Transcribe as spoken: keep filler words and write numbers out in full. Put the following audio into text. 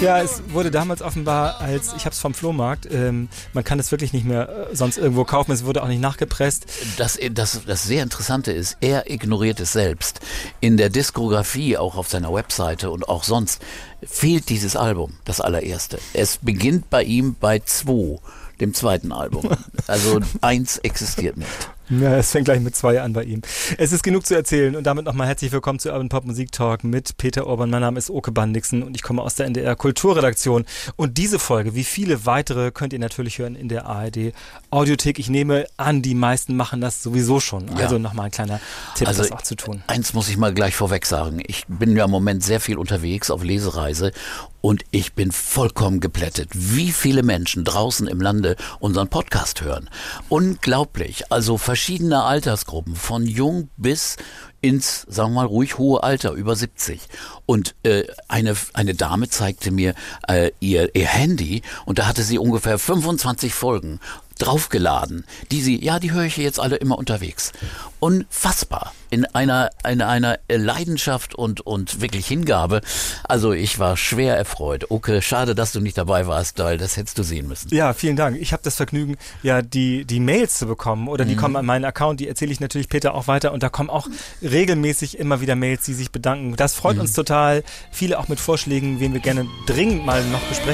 Ja, es wurde damals offenbar als, ich habe es vom Flohmarkt, ähm, man kann es wirklich nicht mehr äh, sonst irgendwo kaufen, es wurde auch nicht nachgepresst. Das, das, das sehr Interessante ist, er ignoriert es selbst. In der Diskografie, auch auf seiner Webseite und auch sonst, fehlt dieses Album, das allererste. Es beginnt bei ihm bei zwei, dem zweiten Album. Also eins existiert nicht. Ja, es fängt gleich mit zwei an bei ihm. Es ist genug zu erzählen und damit nochmal herzlich willkommen zu Urban Pop Musik Talk mit Peter Urban. Mein Name ist Oke Bandixen und ich komme aus der N D R Kulturredaktion. Und diese Folge, wie viele weitere, könnt ihr natürlich hören in der A R D Audiothek. Ich nehme an, die meisten machen das sowieso schon. Ja. Also nochmal ein kleiner Tipp, also das auch zu tun. Eins muss ich mal gleich vorweg sagen. Ich bin ja im Moment sehr viel unterwegs auf Lesereise und ich bin vollkommen geplättet, wie viele Menschen draußen im Lande unseren Podcast hören. Unglaublich. Also verschiedene Altersgruppen, von jung bis ins, sagen wir mal, ruhig hohe Alter, über siebzig. Und äh, eine eine Dame zeigte mir äh, ihr, ihr Handy und da hatte sie ungefähr fünfundzwanzig Folgen draufgeladen, die sie, ja, die höre ich jetzt alle immer unterwegs. Unfassbar. In einer, in einer Leidenschaft und, und wirklich Hingabe. Also ich war schwer erfreut. Okay, schade, dass du nicht dabei warst, weil das hättest du sehen müssen. Ja, vielen Dank. Ich habe das Vergnügen, ja, die, die Mails zu bekommen oder die mhm. kommen an meinen Account, die erzähle ich natürlich Peter auch weiter und da kommen auch regelmäßig immer wieder Mails, die sich bedanken. Das freut mhm. uns total. Viele auch mit Vorschlägen, wen wir gerne dringend mal noch besprechen.